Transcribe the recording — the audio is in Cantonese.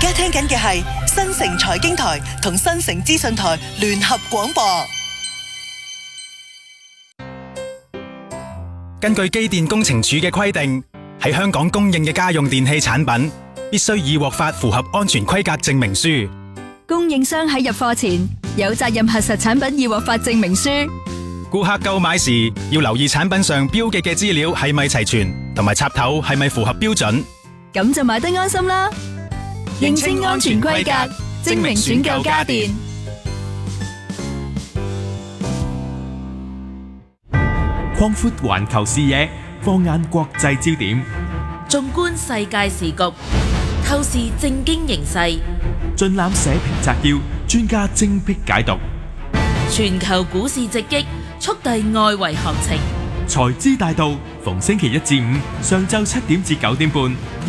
家聽緊嘅係新城財經台同新城資訊台聯合廣播。 根據機電工程署嘅規定，喺香港供應嘅家用電器產品必須已獲發符合安全規格證明書。 供應商喺入貨前有責任核實產品已獲發證明書。 顧客購買時要留意產品上標記嘅資料係咪齊全，同埋插頭係咪符合標準。 咁就買得安心啦。認清安全規格，證明選購家電。 擴闊環球視野，放眼國際焦點， 縱觀世界時局，透視政經形勢， 盡覽社評摘要，專家精闢解讀。 全球股市直擊，速遞外圍行情。 財資大道，逢星期一至五上晝7點至9點半。